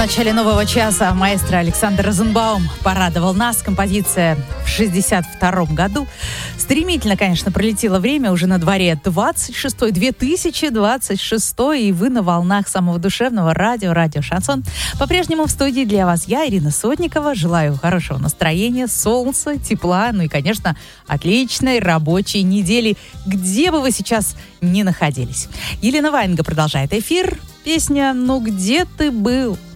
начале нового часа маэстро Александр Розенбаум порадовал нас. Композиция в 1962 году. Стремительно, конечно, пролетело время. Уже на дворе 2026, и вы на волнах самого душевного радио Шансон. По-прежнему в студии для вас я, Ирина Сотникова. Желаю хорошего настроения, солнца, тепла, ну и, конечно, отличной рабочей недели, где бы вы сейчас ни находились. Елена Ваенга продолжает эфир. Песня «Ну где ты был?»